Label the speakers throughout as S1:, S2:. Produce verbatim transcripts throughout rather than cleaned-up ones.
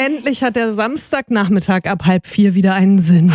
S1: Endlich hat der Samstagnachmittag ab halb vier wieder einen Sinn.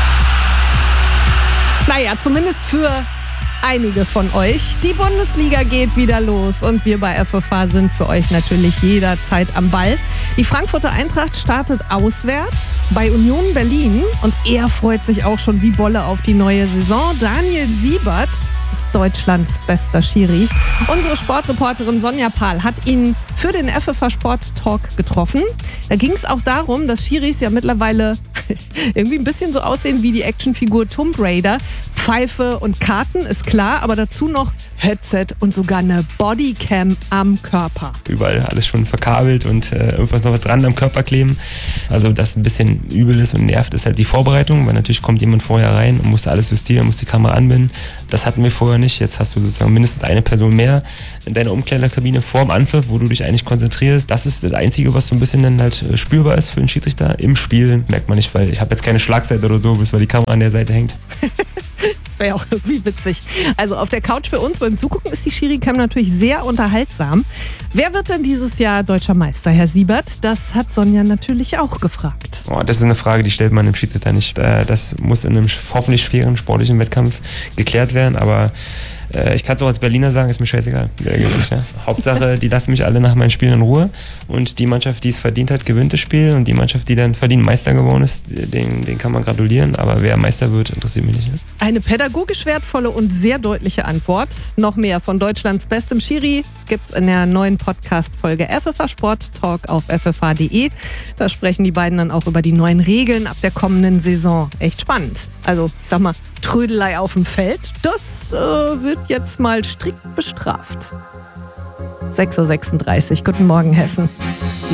S1: Naja, zumindest für einige von euch. Die Bundesliga geht wieder los und wir bei F F H sind für euch natürlich jederzeit am Ball. Die Frankfurter Eintracht startet auswärts bei Union Berlin und er freut sich auch schon wie Bolle auf die neue Saison. Daniel Siebert ist Deutschlands bester Schiri. Unsere Sportreporterin Sonja Pahl hat ihn für den F F H Sport Talk getroffen. Da ging es auch darum, dass Schiris ja mittlerweile irgendwie ein bisschen so aussehen wie die Actionfigur Tomb Raider. Pfeife und Karten ist klar, aber dazu noch Headset und sogar eine Bodycam am Körper.
S2: Überall alles schon verkabelt und äh, irgendwas noch dran am Körper kleben. Also das ein bisschen übel ist und nervt, ist halt die Vorbereitung, weil natürlich kommt jemand vorher rein und muss alles justieren, muss die Kamera anbinden. Das hatten wir vorher nicht. Jetzt hast du sozusagen mindestens eine Person mehr in deiner Umkleiderkabine vorm Anpfiff, wo du dich eigentlich konzentrierst. Das ist das Einzige, was so ein bisschen dann halt spürbar ist für den Schiedsrichter. Im Spiel merkt man nicht, weil ich habe jetzt keine Schlagseite oder so, bis weil die Kamera an der Seite hängt.
S1: Das wäre ja auch irgendwie witzig. Also auf der Couch für uns beim Zugucken ist die Schiri-Cam natürlich sehr unterhaltsam. Wer wird denn dieses Jahr deutscher Meister, Herr Siebert? Das hat Sonja natürlich auch gefragt.
S2: Oh, das ist eine Frage, die stellt man im Schiedsrichter nicht. Das muss in einem hoffentlich schweren sportlichen Wettkampf geklärt werden, aber ich kann es auch als Berliner sagen, ist mir scheißegal. Ja. Hauptsache, die lassen mich alle nach meinen Spielen in Ruhe und die Mannschaft, die es verdient hat, gewinnt das Spiel und die Mannschaft, die dann verdient Meister geworden ist, den, den kann man gratulieren, aber wer Meister wird, interessiert mich nicht. Ne?
S1: Eine pädagogisch wertvolle und sehr deutliche Antwort. Noch mehr von Deutschlands bestem Schiri gibt's in der neuen Podcast-Folge F F H Sport Talk auf f f h punkt d e. Da sprechen die beiden dann auch über die neuen Regeln ab der kommenden Saison. Echt spannend. Also, ich sag mal, Trödelei auf dem Feld, das äh, wird jetzt mal strikt bestraft. sechs Uhr sechsunddreißig. Guten Morgen, Hessen.